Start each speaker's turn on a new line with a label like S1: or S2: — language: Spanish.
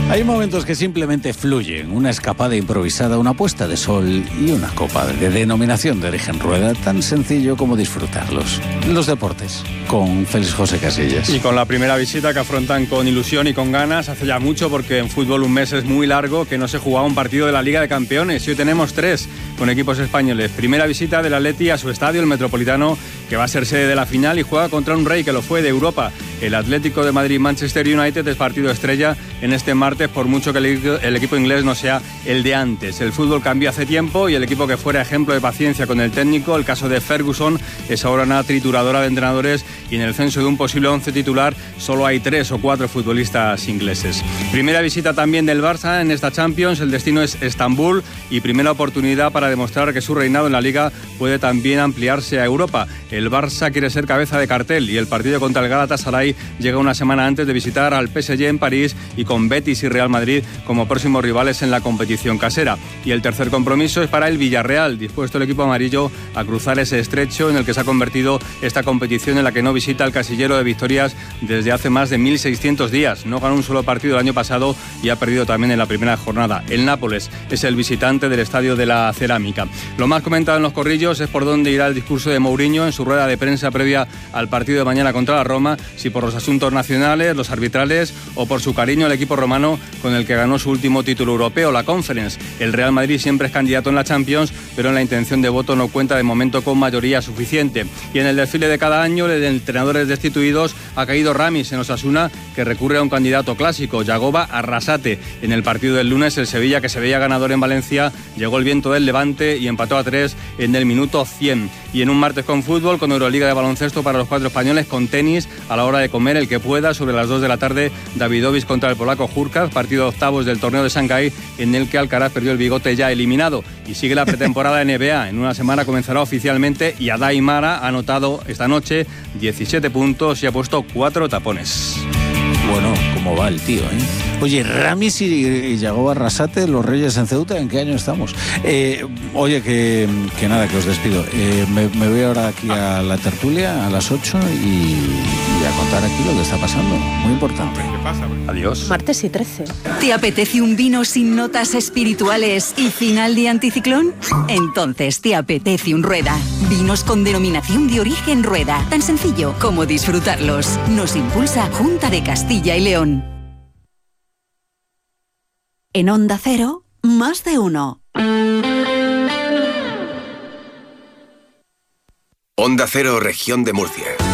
S1: Hay momentos que simplemente fluyen, una escapada improvisada, una puesta de sol y una copa de denominación de origen rueda, tan sencillo como disfrutarlos. Los deportes, con Félix José Casillas.
S2: Y con la primera visita que afrontan con ilusión y con ganas, hace ya mucho, porque en fútbol un mes es muy largo, que no se jugaba un partido de la Liga de Campeones, y hoy tenemos 3 con equipos españoles. Primera visita del Atleti a su estadio, el Metropolitano, que va a ser sede de la final y juega contra un rey que lo fue de Europa. El Atlético de Madrid-Manchester United es partido estrella en este martes, por mucho que el equipo inglés no sea el de antes. El fútbol cambió hace tiempo y el equipo que fuera ejemplo de paciencia con el técnico, el caso de Ferguson, es ahora una trituradora de entrenadores, y en el censo de un posible 11 titular solo hay 3 o 4 futbolistas ingleses. Primera visita también del Barça en esta Champions, el destino es Estambul, y primera oportunidad para demostrar que su reinado en la Liga puede también ampliarse a Europa. El Barça quiere ser cabeza de cartel y el partido contra el Galatasaray llega una semana antes de visitar al PSG en París, y con Betis y Real Madrid como próximos rivales en la competición casera. Y el tercer compromiso es para el Villarreal, dispuesto el equipo amarillo a cruzar ese estrecho en el que se ha convertido esta competición, en la que no visita el casillero de victorias desde hace más de 1.600 días. No ganó un solo partido el año pasado y ha perdido también en la primera jornada. El Nápoles es el visitante del Estadio de la Cerámica. Lo más comentado en los corrillos es por dónde irá el discurso de Mourinho en su rueda de prensa previa al partido de mañana contra la Roma, si por los asuntos nacionales, los arbitrales, o por su cariño al equipo romano con el que ganó su último título europeo, la Conference. El Real Madrid siempre es candidato en la Champions, pero en la intención de voto no cuenta de momento con mayoría suficiente. Y en el desfile de cada año de entrenadores destituidos ha caído Ramis en Osasuna, que recurre a un candidato clásico, Yagoba Arrasate. En el partido del lunes, el Sevilla, que se veía ganador en Valencia, llegó el viento del Levante y empató a 3 en el minuto 100. Y en un martes con fútbol, con Euroliga de baloncesto para los 4 españoles, con tenis a la hora de comer, el que pueda, sobre las 2 de la tarde, Davidovich contra el polaco Hurkacz, partido de octavos del torneo de Shanghái, en el que Alcaraz perdió el bigote ya eliminado. Y sigue la pretemporada NBA. En una semana comenzará oficialmente, y Adai Mara ha anotado esta noche 17 puntos y ha puesto 4 tapones.
S1: Bueno, ¿cómo va el tío, Oye, Ramis y Yagoba Arrasate, los Reyes en Ceuta, ¿en qué año estamos? Oye, que nada, que os despido. Me voy ahora aquí a la tertulia a las 8 y a contar aquí lo que está pasando. Muy importante.
S2: ¿Qué pasa? Adiós.
S3: Martes y 13.
S4: ¿Te apetece un vino sin notas espirituales y final de anticiclón? Entonces te apetece un Rueda. Vinos con denominación de origen Rueda. Tan sencillo como disfrutarlos. Nos impulsa Junta de Castilla y León. En Onda Cero, más de uno.
S5: Onda Cero, Región de Murcia.